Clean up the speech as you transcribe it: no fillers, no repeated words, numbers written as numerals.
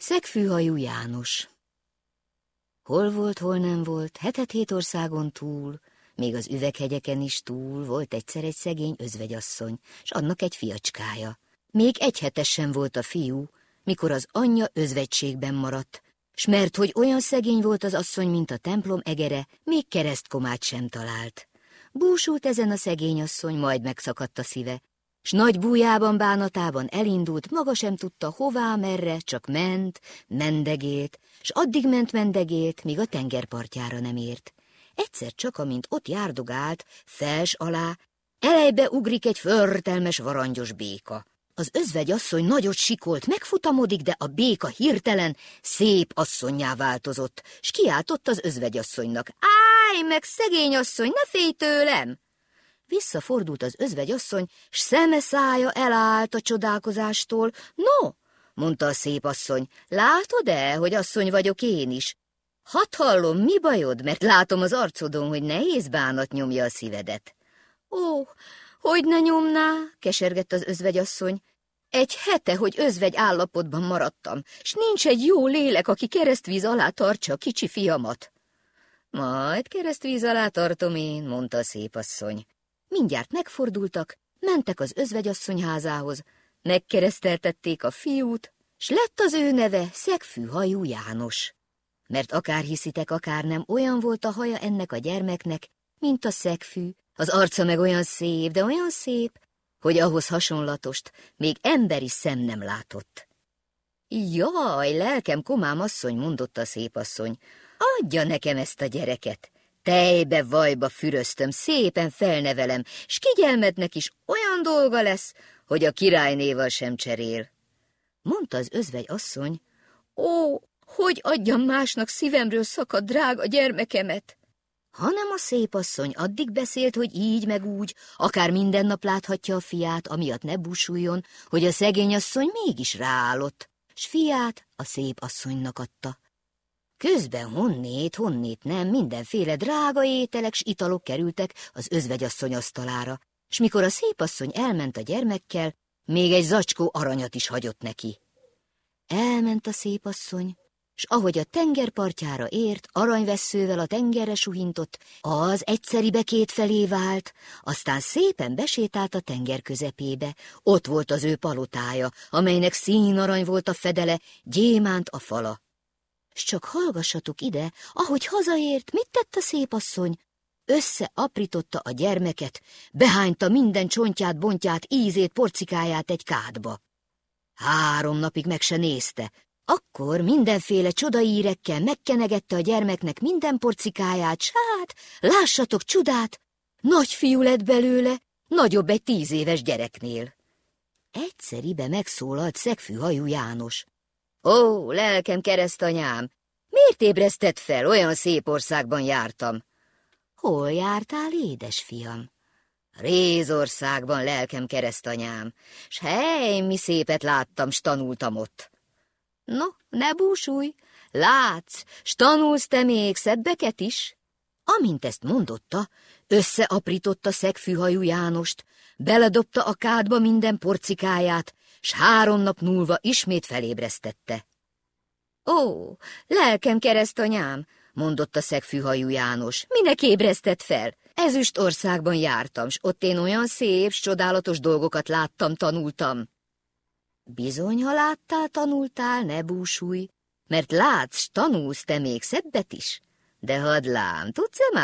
Szegfűhajú János. Hol volt, hol nem volt, hetet-hét országon túl, még az üveghegyeken is túl volt egyszer egy szegény özvegyasszony, s annak egy fiacskája. Még egy hetes sem volt a fiú, mikor az anyja özvegységben maradt, s mert hogy olyan szegény volt az asszony, mint a templom egere, még keresztkomát sem talált. Búsult ezen a szegény asszony, majd megszakadt a szíve, s nagy bújában, bánatában elindult, maga sem tudta hová, merre, csak ment, mendegélt, s addig ment, mendegélt, míg a tengerpartjára nem ért. Egyszer csak, amint ott járdogált, fels alá, elejbe ugrik egy förtelmes varangyos béka. Az özvegyasszony nagyot sikolt, megfutamodik, de a béka hirtelen szép asszonnyá változott, s kiáltott az özvegyasszonynak: "Állj meg, szegény asszony, ne félj tőlem!" Visszafordult az özvegyasszony, s szeme szája elállt a csodálkozástól. "No," mondta a szép asszony, "látod-e, hogy asszony vagyok én is? Hadd hallom, mi bajod, mert látom az arcodon, hogy nehéz bánat nyomja a szívedet." "Ó, hogy ne nyomná?" kesergett az özvegyasszony. "Egy hete, hogy özvegy állapotban maradtam, s nincs egy jó lélek, aki keresztvíz alá tartsa a kicsi fiamat." "Majd keresztvíz alá tartom én," mondta a szép asszony. Mindjárt megfordultak, mentek az özvegyasszony házához, megkereszteltették a fiút, s lett az ő neve Szegfűhajú János. Mert akár hiszitek, akár nem, olyan volt a haja ennek a gyermeknek, mint a szegfű, az arca meg olyan szép, de olyan szép, hogy ahhoz hasonlatost még emberi szem nem látott. "Jaj, lelkem komám asszony," mondotta a szép asszony, "adja nekem ezt a gyereket. Tejbe, vajba füröztöm, szépen felnevelem, s kigyelmednek is olyan dolga lesz, hogy a királynéval sem cserél." Mondta az özvegy asszony: "Ó, hogy adjam másnak szívemről szakadt drága gyermekemet?" Hanem a szép asszony addig beszélt, hogy így meg úgy, akár minden nap láthatja a fiát, amiatt ne búsuljon, hogy a szegény asszony mégis ráállott, s fiát a szép asszonynak adta. Közben honnét nem, mindenféle drága ételek s italok kerültek az özvegyasszony asztalára, s mikor a szépasszony elment a gyermekkel, még egy zacskó aranyat is hagyott neki. Elment a szépasszony, s ahogy a tengerpartjára ért, aranyvesszővel a tengerre suhintott, az egyszeribe kétfelé vált, aztán szépen besétált a tenger közepébe. Ott volt az ő palotája, amelynek színarany volt a fedele, gyémánt a fala. S csak hallgassatok ide, ahogy hazaért, mit tett a szépasszony? Összeaprította a gyermeket, behányta minden csontját, bontját, ízét, porcikáját egy kádba. 3 napig meg se nézte. Akkor mindenféle csodaírekkel megkenegette a gyermeknek minden porcikáját, s hát, lássatok csodát, nagy fiú lett belőle, nagyobb egy 10 éves gyereknél. Egyszeribe megszólalt Szegfűhajú János. "Ó, lelkem keresztanyám, miért ébresztett fel, olyan szép országban jártam?" "Hol jártál, édesfiam?" "Rézországban, lelkem keresztanyám, s hely, mi szépet láttam, s tanultam ott." "No, ne búsulj, látsz, s tanulsz te még szebbeket is?" Amint ezt mondotta, összeaprította Szegfűhajú Jánost, beledobta a kádba minden porcikáját, s 3 nap múlva ismét felébresztette. "Ó, lelkem keresztanyám," mondotta Szegfűhajú János, "minek ébresztett fel? Ezüst országban jártam, s ott én olyan szép, s csodálatos dolgokat láttam, tanultam." "Bizony, ha láttál, tanultál, ne búsulj, mert látsz, s tanulsz te még szebbet is. De hadd lám, tudsz-e